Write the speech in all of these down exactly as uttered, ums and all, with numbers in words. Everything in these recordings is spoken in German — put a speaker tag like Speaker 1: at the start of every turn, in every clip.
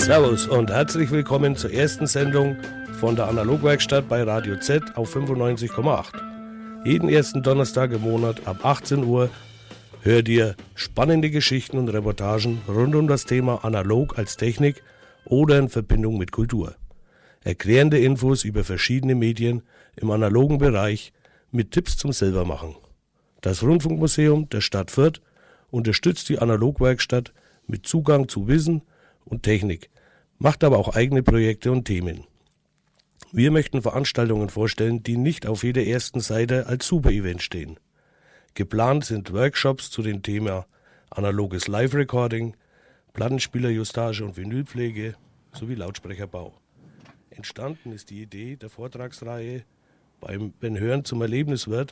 Speaker 1: Servus und herzlich willkommen zur ersten Sendung von der Analogwerkstatt bei Radio Z auf fünfundneunzig Komma acht. Jeden ersten Donnerstag im Monat ab achtzehn Uhr hört ihr spannende Geschichten und Reportagen rund um das Thema Analog als Technik oder in Verbindung mit Kultur. Erklärende Infos über verschiedene Medien im analogen Bereich mit Tipps zum Selbermachen. Das Rundfunkmuseum der Stadt Fürth unterstützt die Analogwerkstatt mit Zugang zu Wissen und Technik, macht aber auch eigene Projekte und Themen. Wir möchten Veranstaltungen vorstellen, die nicht auf jeder ersten Seite als Super-Event stehen. Geplant sind Workshops zu dem Thema analoges Live-Recording, Plattenspielerjustage und Vinylpflege sowie Lautsprecherbau. Entstanden ist die Idee der Vortragsreihe beim Wenn Hören zum Erlebnis wird.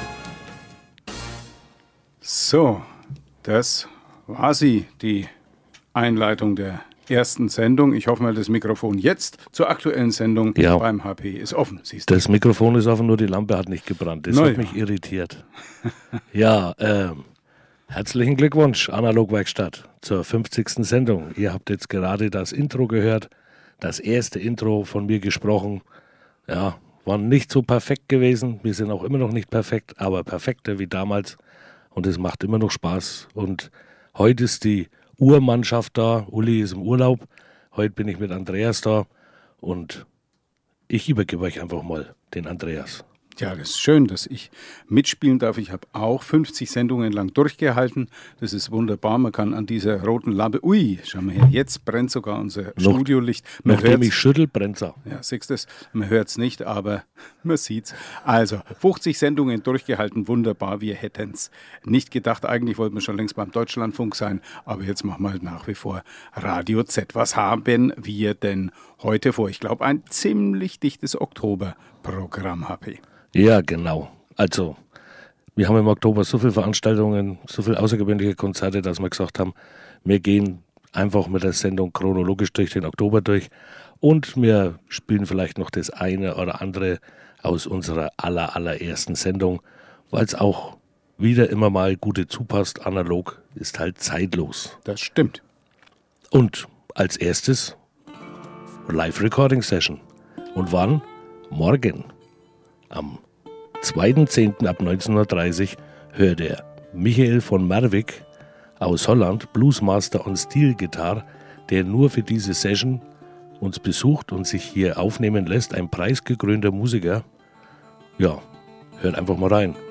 Speaker 2: So, das war sie, die Einleitung der ersten Sendung. Ich hoffe mal, das Mikrofon jetzt zur aktuellen Sendung ja. beim H P ist offen. Siehst du?
Speaker 1: Das Mikrofon ist offen, nur die Lampe hat nicht gebrannt. Das
Speaker 2: Neu.
Speaker 1: hat mich irritiert. ja, ähm, herzlichen Glückwunsch, Analogwerkstatt, zur fünfzigsten Sendung. Ihr habt jetzt gerade das Intro gehört, das erste Intro von mir gesprochen. Ja, war nicht so perfekt gewesen. Wir sind auch immer noch nicht perfekt, aber perfekter wie damals. Und es macht immer noch Spaß. Und heute ist die Urmannschaft da. Uli ist im Urlaub. Heute bin ich mit Andreas da. Und ich übergebe euch einfach mal den Andreas.
Speaker 2: Ja, das ist schön, dass ich mitspielen darf. Ich habe auch fünfzig Sendungen lang durchgehalten. Das ist wunderbar. Man kann an dieser roten Lampe, ui, schau mal her, jetzt brennt sogar unser noch, Studiolicht. Man
Speaker 1: nachdem ich schüttel, brennt es.
Speaker 2: Ja, siehst du es? Man hört es nicht, aber man sieht es. Also, fünfzig Sendungen durchgehalten, wunderbar. Wir hätten es nicht gedacht. Eigentlich wollten wir schon längst beim Deutschlandfunk sein, aber jetzt machen wir halt nach wie vor Radio Z. Was haben wir denn heute vor? Ich glaube, ein ziemlich dichtes Oktoberprogramm, H P.
Speaker 1: Ja, genau. Also, wir haben im Oktober so viele Veranstaltungen, so viele außergewöhnliche Konzerte, dass wir gesagt haben, wir gehen einfach mit der Sendung chronologisch durch den Oktober durch und wir spielen vielleicht noch das eine oder andere aus unserer aller, allerersten Sendung, weil es auch wieder immer mal gut dazu passt. Analog ist halt zeitlos.
Speaker 2: Das stimmt.
Speaker 1: Und als erstes Live-Recording-Session. Und wann? Morgen. Am zweiten zehnten ab neunzehn Uhr dreißig hört er Michael von Merwig aus Holland, Bluesmaster on Steel Guitar, der nur für diese Session uns besucht und sich hier aufnehmen lässt, ein preisgekrönter Musiker. Ja, hört einfach mal rein.